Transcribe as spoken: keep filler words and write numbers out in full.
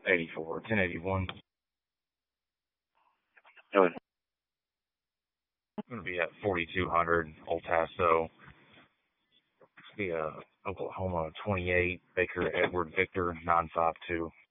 eighty-four, ten eighty-one. Go ahead. Going to be at forty-two hundred, El Paso. It's the uh, Oklahoma twenty-eight, Baker Edward Victor nine five two.